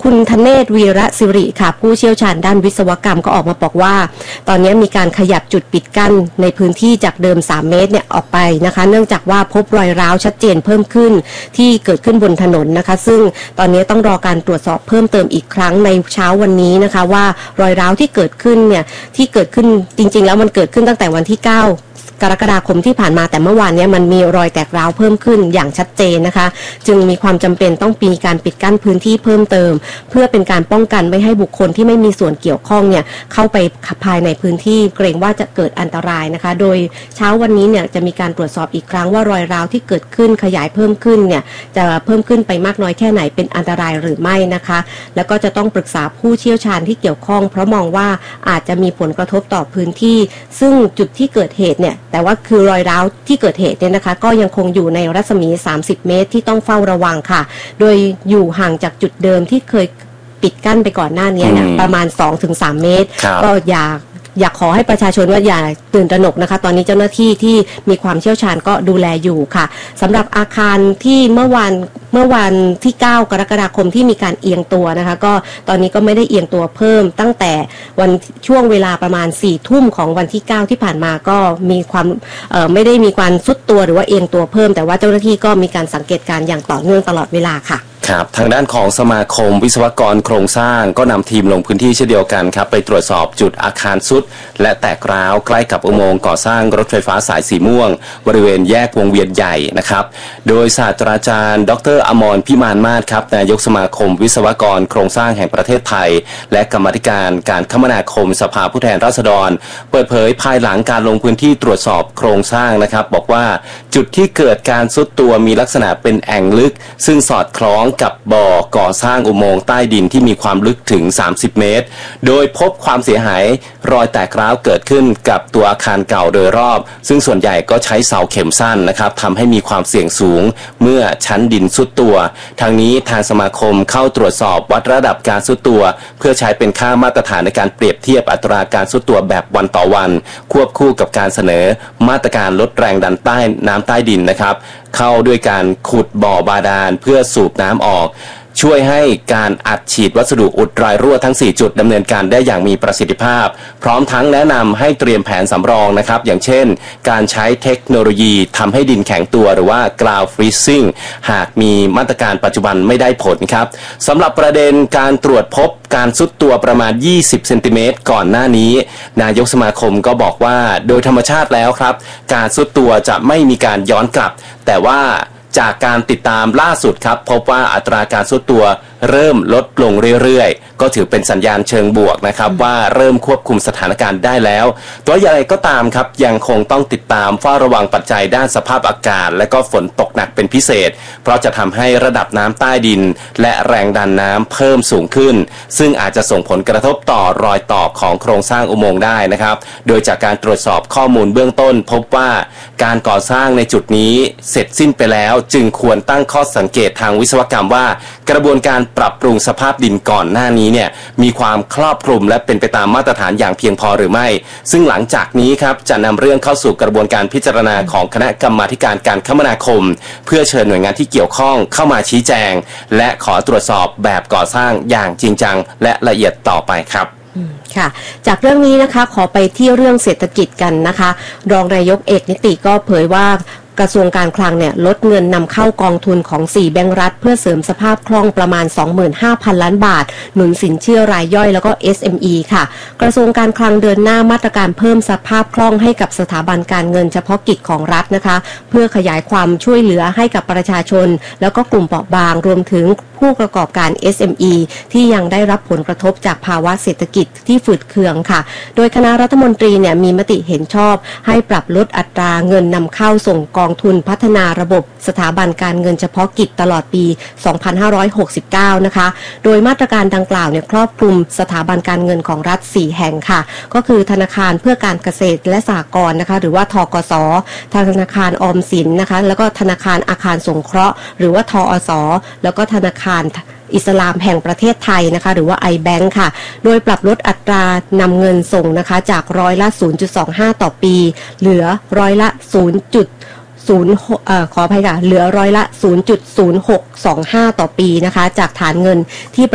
คุณธเนศวีระศิริค่ะผู้เชี่ยวชาญด้านวิศวกรรมก็ออกมาบอกว่าตอนนี้มีการขยับจุดปิดกั้นในพื้นที่จากเดิม3 เมตรเนี่ยออกไปนะคะเนื่องจากว่าพบรอยร้าวชัดเจนเพิ่มขึ้นที่เกิดขึ้นบนถนนนะคะซึ่งตอนนี้ต้องรอการตรวจสอบเพิ่มเติมอีกครั้งในเช้าวันนี้นะคะว่ารอยร้าวที่เกิดขึ้นเนี่ยที่เกิดขึ้นจริงๆแล้วมันเกิดขึ้นตั้งแต่วันที่9กรกฎาคมที่ผ่านมาแต่เมื่อวานนี้มันมีรอยแตกร้าวเพิ่มขึ้นอย่างชัดเจนนะคะจึงมีความจำเป็นต้องมีการปิดกั้นพื้นที่เพิ่มเติมเพื่อเป็นการป้องกันไม่ให้บุคคลที่ไม่มีส่วนเกี่ยวข้องเนี่ยเข้าไปภายในพื้นที่เกรงว่าจะเกิดอันตรายนะคะโดยเช้าวันนี้เนี่ยจะมีการตรวจสอบอีกครั้งว่ารอยร้าวที่เกิดขึ้นขยายเพิ่มขึ้นเนี่ยจะเพิ่มขึ้นไปมากน้อยแค่ไหนเป็นอันตรายหรือไม่นะคะแล้วก็จะต้องปรึกษาผู้เชี่ยวชาญที่เกี่ยวข้องเพราะมองว่าอาจจะมีผลกระทบต่อพื้นที่ซึ่งจุดที่เกิดเหตุเนี่ยแต่ว่าคือรอยร้าวที่เกิดเหตุเนี่ยนะคะก็ยังคงอยู่ในรัศมี30 เมตรที่ต้องเฝ้าระวังค่ะโดยอยู่ห่างจากจุดเดิมที่เคยปิดกั้นไปก่อนหน้านี้เนี่ยประมาณ 2-3 เมตรก็อยากขอให้ประชาชนว่าอย่าตื่นตระหนกนะคะตอนนี้เจ้าหน้าที่ที่มีความเชี่ยวชาญก็ดูแลอยู่ค่ะสำหรับอาคารที่เมื่อวันที่9 กรกฎาคมที่มีการเอียงตัวนะคะก็ตอนนี้ก็ไม่ได้เอียงตัวเพิ่มตั้งแต่วันช่วงเวลาประมาณ4 ทุ่มของวันที่9ที่ผ่านมาก็มีความไม่ได้มีการซุดตัวหรือว่าเอียงตัวเพิ่มแต่ว่าเจ้าหน้าที่ก็มีการสังเกตการอย่างต่อเนื่องตลอดเวลาค่ะครับทางด้านของสมาคมวิศวกรโครงสร้างก็นำทีมลงพื้นที่เช่นเดียวกันครับไปตรวจสอบจุดอาคารซุดและแตกร้าวใกล้กับอุโมงค์ก่อสร้างรถไฟฟ้าสายสีม่วงบริเวณแยกวงเวียนใหญ่นะครับโดยศาสตราจารย์ดร.อมรพิมานมาศครับนายกสมาคมวิศวกรโครงสร้างแห่งประเทศไทยและกรรมาธิการการคมนาคมสภาผู้แทนราษฎรเปิดเผยภายหลังการลงพื้นที่ตรวจสอบโครงสร้างนะครับบอกว่าจุดที่เกิดการซุดตัวมีลักษณะเป็นแอ่งลึกซึ่งสอดคล้องกับบ่อก่อสร้างอุโมงค์ใต้ดินที่มีความลึกถึง30 เมตรโดยพบความเสียหายรอยแตกร้าวเกิดขึ้นกับตัวอาคารเก่าโดยรอบซึ่งส่วนใหญ่ก็ใช้เสาเข็มสั้นนะครับทำให้มีความเสี่ยงสูงเมื่อชั้นดินทรุดตัวทางนี้ทางสมาคมเข้าตรวจสอบวัดระดับการทรุดตัวเพื่อใช้เป็นค่ามาตรฐานในการเปรียบเทียบอัตราการทรุดตัวแบบวันต่อวันควบคู่กับการเสนอมาตรการลดแรงดันใต้น้ำใต้ดินนะครับเข้าด้วยการขุดบ่อบาดาลเพื่อสูบน้ำออกช่วยให้การอัดฉีดวัสดุอุดรอยรั่วทั้ง4จุดดำเนินการได้อย่างมีประสิทธิภาพพร้อมทั้งแนะนำให้เตรียมแผนสำรองนะครับอย่างเช่นการใช้เทคโนโลยีทำให้ดินแข็งตัวหรือว่า ground freezing หากมีมาตรการปัจจุบันไม่ได้ผลครับสำหรับประเด็นการตรวจพบการทรุดตัวประมาณ20 เซนติเมตรก่อนหน้านี้นายกสมาคมก็บอกว่าโดยธรรมชาติแล้วครับการทรุดตัวจะไม่มีการย้อนกลับแต่ว่าจากการติดตามล่าสุดครับพบว่าอัตราการทรุดตัวเริ่มลดลงเรื่อยๆก็ถือเป็นสัญญาณเชิงบวกนะครับว่าเริ่มควบคุมสถานการณ์ได้แล้วตัวอย่างไรก็ตามครับยังคงต้องติดตามเฝ้าระวังปัจจัยด้านสภาพอากาศและก็ฝนตกหนักเป็นพิเศษเพราะจะทำให้ระดับน้ำใต้ดินและแรงดันน้ำเพิ่มสูงขึ้นซึ่งอาจจะส่งผลกระทบต่อรอยต่อของโครงสร้างอุโมงค์ได้นะครับโดยจากการตรวจสอบข้อมูลเบื้องต้นพบว่าการก่อสร้างในจุดนี้เสร็จสิ้นไปแล้วจึงควรตั้งข้อสังเกตทางวิศวกรรมว่ากระบวนการปรับปรุงสภาพดินก่อนหน้านี้เนี่ยมีความครอบคลุมและเป็นไปตามมาตรฐานอย่างเพียงพอหรือไม่ซึ่งหลังจากนี้ครับจะนำเรื่องเข้าสู่กระบวนการพิจารณาของคณะกรรมาธิการการคมนาคมเพื่อเชิญหน่วยงานที่เกี่ยวข้องเข้ามาชี้แจงและขอตรวจสอบแบบก่อสร้างอย่างจริงจังและละเอียดต่อไปครับค่ะจากเรื่องนี้นะคะขอไปที่เรื่องเศรษฐกิจกันนะคะรองนายกเอกนิติก็เผยว่ากระทรวงการคลังเนี่ยลดเงินนำเข้ากองทุนของ4แบงก์รัฐเพื่อเสริมสภาพคล่องประมาณ 25,000 ล้านบาทหนุนสินเชื่อรายย่อยแล้วก็ SME ค่ะกระทรวงการคลังเดินหน้ามาตรการเพิ่มสภาพคล่องให้กับสถาบันการเงินเฉพาะกิจของรัฐนะคะเพื่อขยายความช่วยเหลือให้กับประชาชนแล้วก็กลุ่มเปราะบางรวมถึงผู้ประกอบการ SME ที่ยังได้รับผลกระทบจากภาวะเศรษฐกิจที่ฝืดเคืองค่ะโดยคณะรัฐมนตรีเนี่ยมีมติเห็นชอบให้ปรับลดอัตราเงินนำเข้าส่งกองทุนพัฒนาระบบสถาบันการเงินเฉพาะกิจตลอดปี 2569 นะคะโดยมาตรการดังกล่าวเนี่ยครอบคลุมสถาบันการเงินของรัฐ4แห่งค่ะก็คือธนาคารเพื่อการเกษตรและสหกรณ์นะคะหรือว่าธกส.ธนาคารออมสินนะคะแล้วก็ธนาคารอาคารสงเคราะห์หรือว่าทอส.แล้วก็ธนาคารอิสลามแห่งประเทศไทยนะคะหรือว่า iBank ค่ะโดยปรับลดอัตรานำเงินส่งนะคะจากร้อยละ 0.25 ต่อปีเหลือร้อยละ ขออภัยค่ะเหลือร้อยละ 0.0625 ต่อปีนะคะจากฐานเงินที่